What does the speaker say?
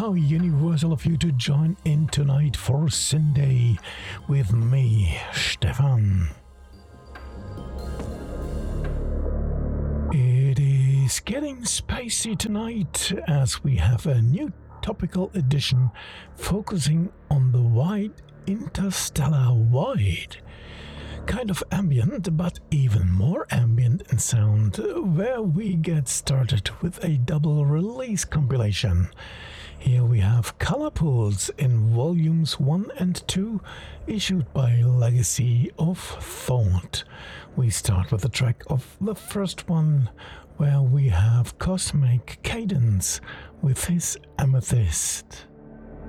how universal of you to join in tonight for Sunday with me, Stefan. It is getting spicy tonight as we have a new topical edition focusing on the wide interstellar void. Kind of ambient, but even more ambient in sound, where we get started with a double release compilation. Here we have Color Pools in volumes 1 and 2, issued by Legacy of Thought. We start with the track of the first one, where we have Cosmic Cadence with his Amethyst.